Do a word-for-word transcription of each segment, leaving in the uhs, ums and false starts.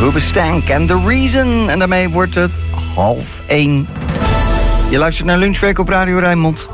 Hoobastank and The Reason. En daarmee wordt het half één. Je luistert naar Lunchbreak op Radio Rijnmond.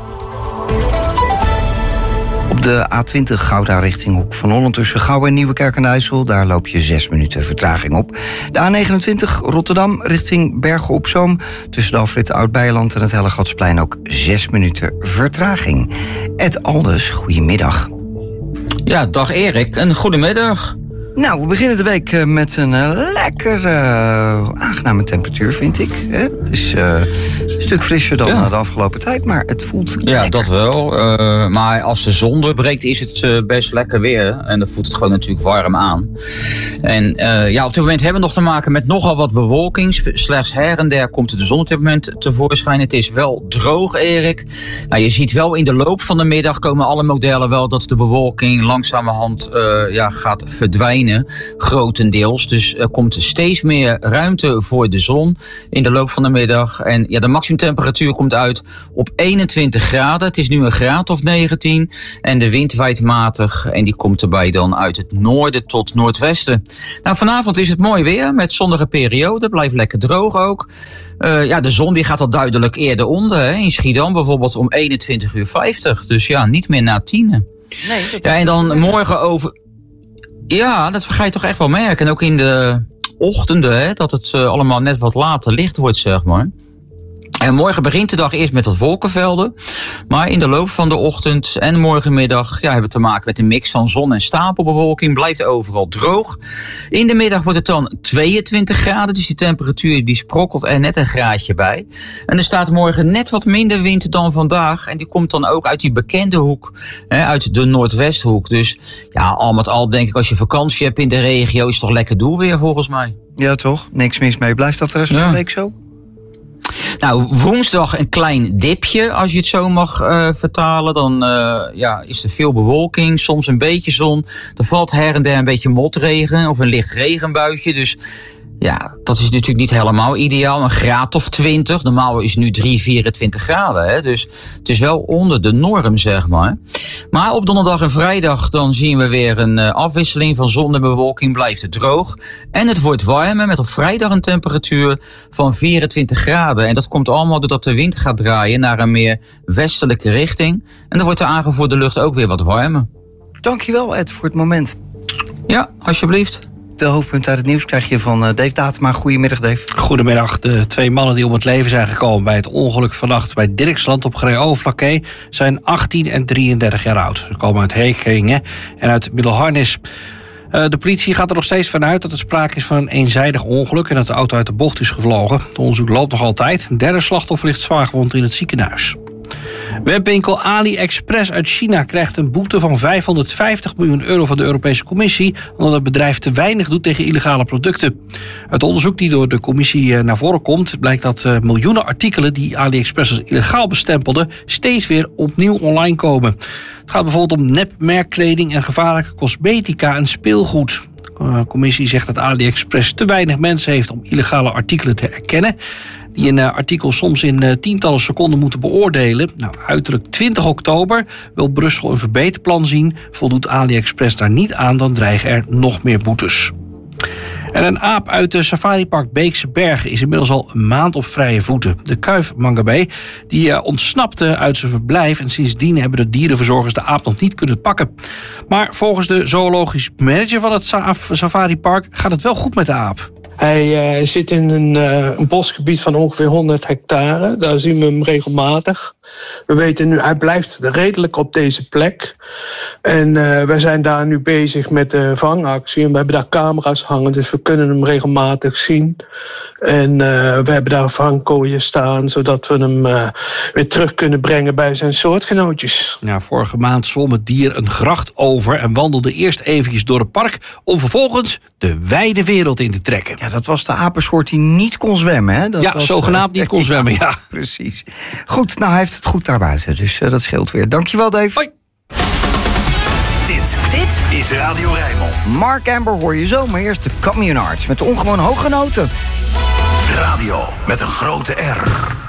Op de A twintig Gouda richting Hoek van Holland tussen Gouwen en Nieuwekerk aan de IJssel. Daar loop je zes minuten vertraging op. De A negenentwintig Rotterdam richting Bergen op Zoom. Tussen de afrit Oud-Beijerland en het Hellegatsplein ook zes minuten vertraging. Ed Alders, goedemiddag. Ja, dag Erik. Een goedemiddag. Nou, we beginnen de week met een uh, lekker uh, aangename temperatuur, vind ik. Hè? Het is uh, een stuk frisser dan ja. de afgelopen tijd, maar het voelt Ja, lekker. Dat wel. Uh, maar als de zon doorbreekt, is het uh, best lekker weer. En dan voelt het gewoon natuurlijk warm aan. En uh, ja, op dit moment hebben we nog te maken met nogal wat bewolking. Slechts her en der komt de zon op dit moment tevoorschijn. Het is wel droog, Erik. Nou, je ziet wel in de loop van de middag komen alle modellen wel dat de bewolking langzamerhand uh, ja, gaat verdwijnen. Grotendeels. Dus er komt steeds meer ruimte voor de zon in de loop van de middag. En ja, de maximumtemperatuur komt uit op eenentwintig graden. Het is nu een graad of negentien. En de wind waait matig. En die komt erbij dan uit het noorden tot noordwesten. Nou, vanavond is het mooi weer met zonnige periode. Blijft lekker droog ook. Uh, ja, de zon die gaat al duidelijk eerder onder. Hè. In Schiedam bijvoorbeeld om eenentwintig uur vijftig. Dus ja, niet meer na tienen. Nee, dat ja, en dan morgen over... Ja, dat ga je toch echt wel merken. En ook in de ochtenden, hè, dat het uh, allemaal net wat later licht wordt, zeg maar. En morgen begint de dag eerst met wat wolkenvelden. Maar in de loop van de ochtend en morgenmiddag ja, hebben we te maken met een mix van zon en stapelbewolking. Blijft overal droog. In de middag wordt het dan tweeëntwintig graden. Dus die temperatuur die sprokkelt er net een graadje bij. En er staat morgen net wat minder wind dan vandaag. En die komt dan ook uit die bekende hoek. Hè, uit de Noordwesthoek. Dus ja, al met al denk ik als je vakantie hebt in de regio is het toch lekker doel weer volgens mij. Ja toch, niks mis mee. Blijft dat de rest ja. van de week zo? Nou, woensdag een klein dipje, als je het zo mag uh, vertalen. Dan uh, ja, is er veel bewolking, soms een beetje zon. Er valt her en der een beetje motregen of een licht regenbuitje. Dus ja, dat is natuurlijk niet helemaal ideaal. Een graad of twintig. Normaal is het nu drie, vierentwintig graden. Hè? Dus het is wel onder de norm, zeg maar. Maar op donderdag en vrijdag dan zien we weer een uh, afwisseling van zon en bewolking. Blijft het droog. En het wordt warmer met op vrijdag een temperatuur van vierentwintig graden. En dat komt allemaal doordat de wind gaat draaien naar een meer westelijke richting. En dan wordt de aangevoerde lucht ook weer wat warmer. Dankjewel Ed voor het moment. Ja, alsjeblieft. De hoofdpunt uit het nieuws krijg je van Dave Datema. Goedemiddag, Dave. Goedemiddag. De twee mannen die om het leven zijn gekomen bij het ongeluk vannacht bij Dirksland op Grey-Overflakkee zijn achttien en drieëndertig jaar oud. Ze komen uit Hekeringen en uit Middelharnis. Uh, de politie gaat er nog steeds vanuit dat er sprake is van een eenzijdig ongeluk en dat de auto uit de bocht is gevlogen. Het onderzoek loopt nog altijd. Een derde slachtoffer ligt zwaargewond in het ziekenhuis. Webwinkel AliExpress uit China krijgt een boete van vijfhonderdvijftig miljoen euro van de Europese Commissie omdat het bedrijf te weinig doet tegen illegale producten. Uit onderzoek die door de commissie naar voren komt blijkt dat miljoenen artikelen die AliExpress als illegaal bestempelde steeds weer opnieuw online komen. Het gaat bijvoorbeeld om nepmerkkleding en gevaarlijke cosmetica en speelgoed. De commissie zegt dat AliExpress te weinig mensen heeft om illegale artikelen te herkennen, die een uh, artikel soms in uh, tientallen seconden moeten beoordelen. Nou, uiterlijk twintig oktober wil Brussel een verbeterplan zien. Voldoet AliExpress daar niet aan, dan dreigen er nog meer boetes. En een aap uit de safaripark Beekse Bergen is inmiddels al een maand op vrije voeten. De kuif Mangabé die uh, ontsnapte uit zijn verblijf en sindsdien hebben de dierenverzorgers de aap nog niet kunnen pakken. Maar volgens de zoologisch manager van het safaripark gaat het wel goed met de aap. Hij uh, zit in een, uh, een bosgebied van ongeveer honderd hectare. Daar zien we hem regelmatig. We weten nu, hij blijft redelijk op deze plek. En uh, wij zijn daar nu bezig met de vangactie. En we hebben daar camera's hangen, dus we kunnen hem regelmatig zien. En uh, we hebben daar vangkooien staan, zodat we hem uh, weer terug kunnen brengen bij zijn soortgenootjes. Ja, vorige maand zwom het dier een gracht over en wandelde eerst eventjes door het park om vervolgens de wijde wereld in te trekken. Ja, dat was de apensoort die niet kon zwemmen, hè? Dat ja, was, zogenaamd niet kon ja, zwemmen, ja. Precies. Goed, nou, hij heeft het goed daarbuiten, dus uh, dat scheelt weer. Dankjewel, Dave. Hoi. Dit, dit is Radio Rijnmond. Mark Amber hoor je zo, maar eerst de Communards met ongewoon hoge noten. Radio met een grote R.